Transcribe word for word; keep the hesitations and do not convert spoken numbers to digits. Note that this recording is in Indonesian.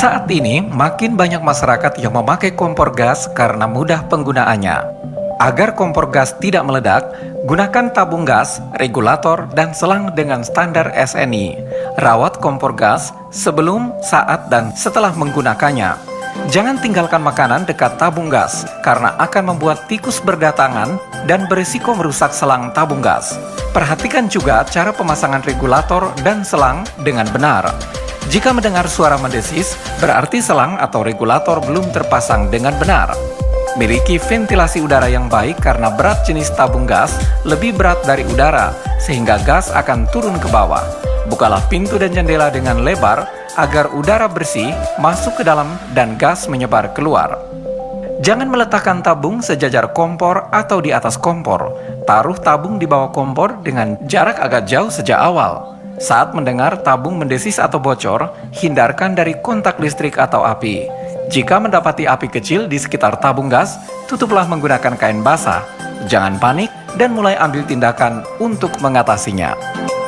Saat ini, makin banyak masyarakat yang memakai kompor gas karena mudah penggunaannya. Agar kompor gas tidak meledak, gunakan tabung gas, regulator, dan selang dengan standar S N I. Rawat kompor gas sebelum, saat, dan setelah menggunakannya. Jangan tinggalkan makanan dekat tabung gas, karena akan membuat tikus berdatangan dan berisiko merusak selang tabung gas. Perhatikan juga cara pemasangan regulator dan selang dengan benar. Jika mendengar suara mendesis, berarti selang atau regulator belum terpasang dengan benar. Miliki ventilasi udara yang baik karena berat jenis tabung gas lebih berat dari udara, sehingga gas akan turun ke bawah. Bukalah pintu dan jendela dengan lebar agar udara bersih masuk ke dalam dan gas menyebar keluar. Jangan meletakkan tabung sejajar kompor atau di atas kompor. Taruh tabung di bawah kompor dengan jarak agak jauh sejak awal. Saat mendengar tabung mendesis atau bocor, hindarkan dari kontak listrik atau api. Jika mendapati api kecil di sekitar tabung gas, tutuplah menggunakan kain basah. Jangan panik dan mulai ambil tindakan untuk mengatasinya.